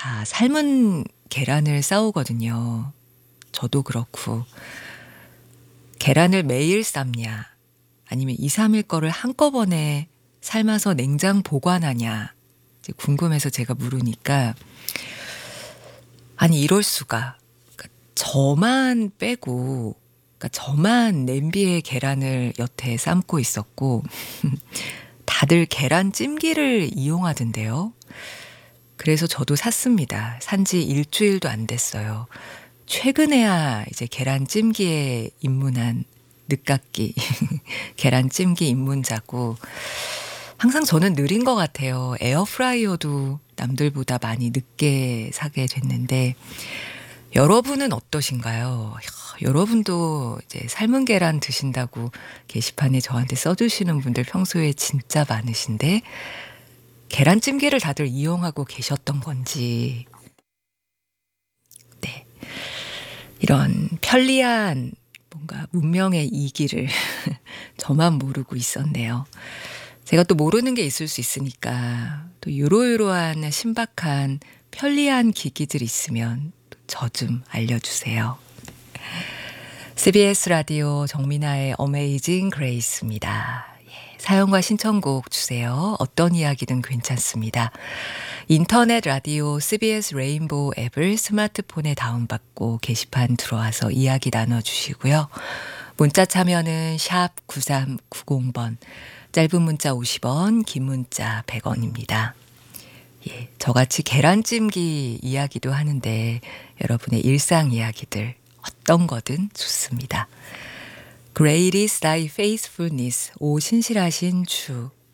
다 삶은 계란을 싸오거든요. 저도 그렇고. 계란을 매일 삶냐, 아니면 2, 3일 거를 한꺼번에 삶아서 냉장 보관하냐, 이제 궁금해서 제가 물으니까, 아니, 이럴 수가. 그러니까 저만 빼고, 그러니까 저만 냄비에 계란을 여태 삶고 있었고, 다들 계란찜기를 이용하던데요. 그래서 저도 샀습니다. 산지 일주일도 안 됐어요. 최근에야 이제 계란찜기에 입문한 늦깎이 계란찜기 입문자고, 항상 저는 느린 것 같아요. 에어프라이어도 남들보다 많이 늦게 사게 됐는데, 여러분은 어떠신가요? 여러분도 이제 삶은 계란 드신다고 게시판에 저한테 써주시는 분들 평소에 진짜 많으신데, 계란찜기를 다들 이용하고 계셨던 건지. 네. 이런 편리한 뭔가 문명의 이기를 저만 모르고 있었네요. 제가 또 모르는 게 있을 수 있으니까, 또 요러요러한 신박한 편리한 기기들 있으면 저 좀 알려주세요. CBS 라디오 정민아의 어메이징 그레이스입니다. 예, 사연과 신청곡 주세요. 어떤 이야기든 괜찮습니다. 인터넷 라디오 CBS 레인보우 앱을 스마트폰에 다운받고 게시판 들어와서 이야기 나눠주시고요. 문자 참여는 샵 9390번, 짧은 문자 50원, 긴 문자 100원입니다. 예, 저같이 계란찜기 이야기도 하는데 여러분의 일상 이야기들 어떤 거든 좋습니다. Great is thy faithfulness. 오 신실하신 주.